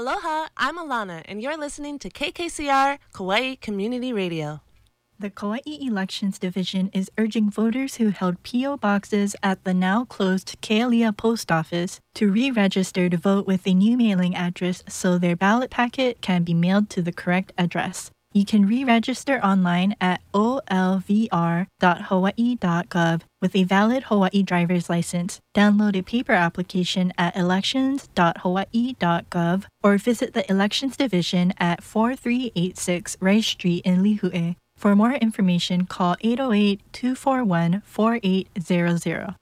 Aloha, I'm Alana, and you're listening to KKCR Kauai Community Radio. The Kauai Elections Division is urging voters who held P.O. boxes at the now-closed Kealia Post Office to re-register to vote with a new mailing address so their ballot packet can be mailed to the correct address. You can re-register online at olvr.hawaii.gov with a valid Hawaii driver's license. Download a paper application at elections.hawaii.gov or visit the Elections Division at 4386 Rice Street in Lihue. For more information, call 808-241-4800.